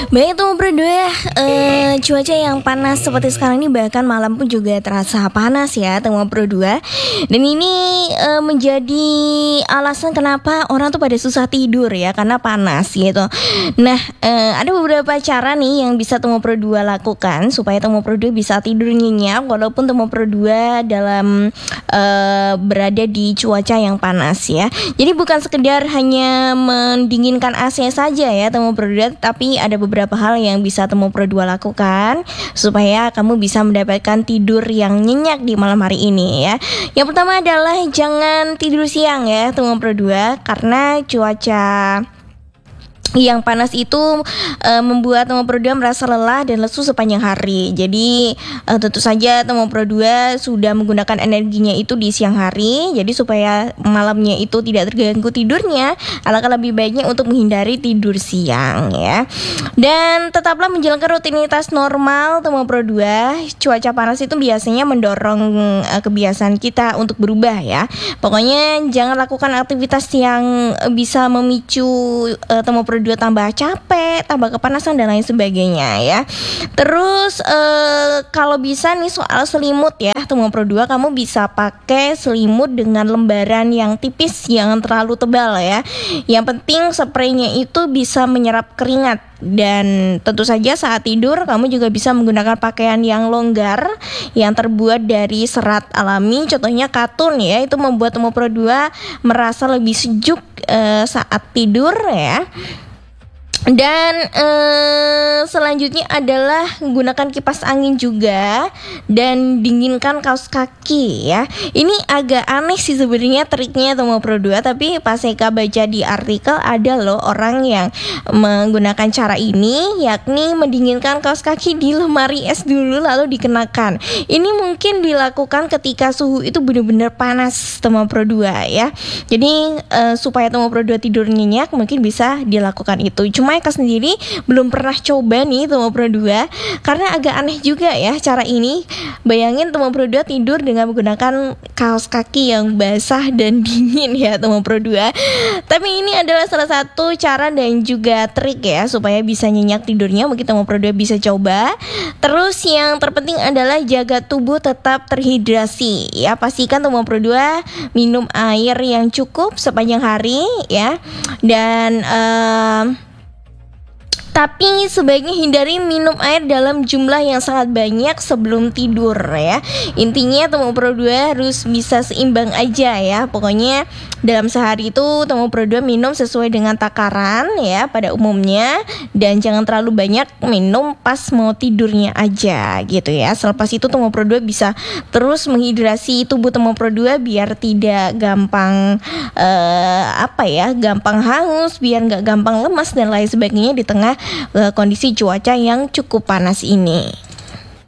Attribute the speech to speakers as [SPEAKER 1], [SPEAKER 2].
[SPEAKER 1] Baik tuh berdua, cuaca yang panas seperti sekarang ini, bahkan malam pun juga terasa panas ya teman berdua. Dan ini menjadi alasan kenapa orang tuh pada susah tidur ya, karena panas gitu. Nah, ada beberapa cara nih yang bisa teman berdua lakukan supaya teman berdua bisa tidur nyenyak walaupun teman berdua dalam berada di cuaca yang panas ya. Jadi bukan sekedar hanya mendinginkan AC saja ya teman berdua, tapi ada beberapa hal yang bisa teman berdua lakukan supaya kamu bisa mendapatkan tidur yang nyenyak di malam hari ini ya. Yang pertama adalah jangan tidur siang ya teman berdua, karena cuaca yang panas itu membuat teman berdua merasa lelah dan lesu sepanjang hari. Jadi tentu saja teman berdua sudah menggunakan energinya itu di siang hari. Jadi supaya malamnya itu tidak terganggu tidurnya, alangkah lebih baiknya untuk menghindari tidur siang ya. Dan tetaplah menjalankan rutinitas normal teman berdua. Cuaca panas itu biasanya mendorong kebiasaan kita untuk berubah ya. Pokoknya jangan lakukan aktivitas yang bisa memicu teman berdua tambah capek, tambah kepanasan dan lain sebagainya ya. Terus kalau bisa nih soal selimut ya teman berdua, kamu bisa pakai selimut dengan lembaran yang tipis, jangan terlalu tebal ya. Yang penting spraynya itu bisa menyerap keringat. Dan tentu saja saat tidur kamu juga bisa menggunakan pakaian yang longgar yang terbuat dari serat alami, contohnya katun ya. Itu membuat teman berdua merasa lebih sejuk saat tidur ya. Dan selanjutnya adalah gunakan kipas angin juga dan dinginkan kaos kaki ya. Ini agak aneh sih sebenarnya triknya teman berdua, tapi pas Eka baca di artikel ada loh orang yang menggunakan cara ini, yakni mendinginkan kaos kaki di lemari es dulu lalu dikenakan. Ini mungkin dilakukan ketika suhu itu benar-benar panas teman berdua ya. Jadi supaya teman berdua tidur nyenyak mungkin bisa dilakukan itu. Cuma Eka sendiri belum pernah coba nih teman berdua, karena agak aneh juga ya cara ini. Bayangin teman berdua tidur dengan menggunakan kaos kaki yang basah dan dingin ya teman berdua. Tapi ini adalah salah satu cara dan juga trik ya supaya bisa nyenyak tidurnya. Mungkin teman berdua bisa coba. Terus yang terpenting adalah jaga tubuh tetap terhidrasi ya. Pastikan teman berdua minum air yang cukup sepanjang hari ya. Dan tapi sebaiknya hindari minum air dalam jumlah yang sangat banyak sebelum tidur ya. Intinya teman berdua harus bisa seimbang aja ya. Pokoknya dalam sehari itu teman berdua minum sesuai dengan takaran ya pada umumnya. Dan jangan terlalu banyak minum pas mau tidurnya aja gitu ya. Selepas itu teman berdua bisa terus menghidrasi tubuh teman berdua biar tidak gampang gampang hangus, biar gak gampang lemas dan lain sebagainya di tengah kondisi cuaca yang cukup panas ini.